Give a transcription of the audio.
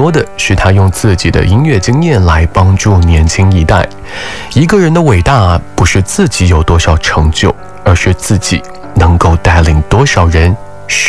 多的是他用自己的音乐经验来帮助年轻一代。一个人的伟大不是自己有多少成就，而是自己能够带领多少人